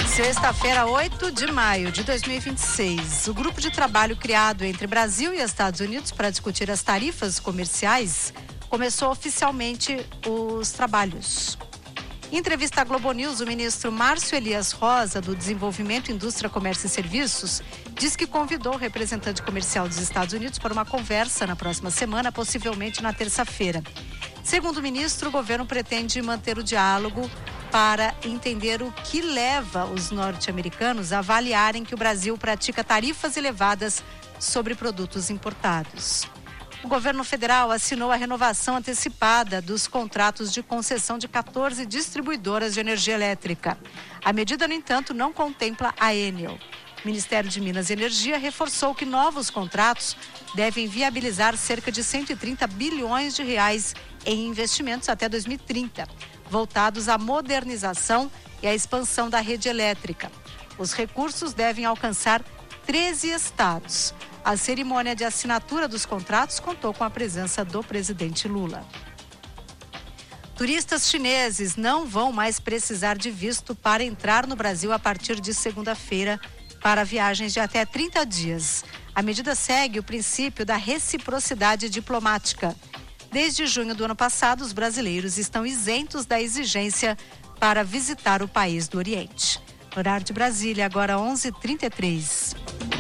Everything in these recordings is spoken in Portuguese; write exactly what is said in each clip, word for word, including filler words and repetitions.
Sexta-feira, oito de maio de dois mil e vinte e seis. O grupo de trabalho criado entre Brasil e Estados Unidos para discutir as tarifas comerciais começou oficialmente os trabalhos. Em entrevista à Globo News, o ministro Márcio Elias Rosa, do Desenvolvimento, Indústria, Comércio e Serviços, diz que convidou o representante comercial dos Estados Unidos para uma conversa na próxima semana, possivelmente na terça-feira. Segundo o ministro, o governo pretende manter o diálogo para entender o que leva os norte-americanos a avaliarem que o Brasil pratica tarifas elevadas sobre produtos importados. O governo federal assinou a renovação antecipada dos contratos de concessão de quatorze distribuidoras de energia elétrica. A medida, no entanto, não contempla a Enel. O Ministério de Minas e Energia reforçou que novos contratos devem viabilizar cerca de cento e trinta bilhões de reais em investimentos até dois mil e trinta, voltados à modernização e à expansão da rede elétrica. Os recursos devem alcançar treze estados. A cerimônia de assinatura dos contratos contou com a presença do presidente Lula. Turistas chineses não vão mais precisar de visto para entrar no Brasil a partir de segunda-feira para viagens de até trinta dias. A medida segue o princípio da reciprocidade diplomática. Desde junho do ano passado, os brasileiros estão isentos da exigência para visitar o país do Oriente. Horário de Brasília, agora onze e trinta e três.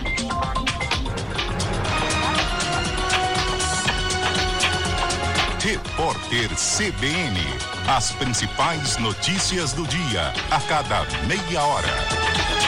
Repórter C B N. As principais notícias do dia, a cada meia hora.